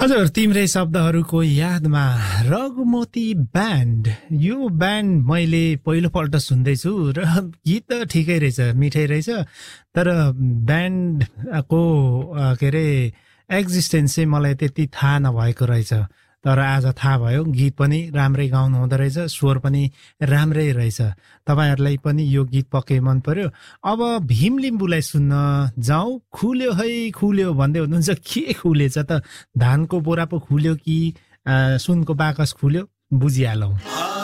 हजुर, तिम्रै शब्दहरूको यादमा रघुमती ब्यान्ड। यो ब्यान्ड मैले पहिलोपल्ट सुन्दैछु र गीत त ठिकै रहेछ, मिठै रहेछ, तर ब्यान्डको के अरे एक्जिस्टेन्स चाहिँ मलाई त्यति थाहा नभएको रहेछ। तर आज थाहा भयो, गीत पनि राम्रै गाउनु हुँदो रहेछ, स्वर पनि राम्रै रहेछ। तपाईहरुलाई पनि यो गीत पक्कै मन पर्यो। अब भीम लिम्बुलाई सुन्न जाउँ। खुल्यो है खुल्यो भन्दै हुनुहुन्छ, के खुलेछ त? धानको बोरा पो खुल्यो कि सुनको बाकस खुल्यो, बुझिहालौँ।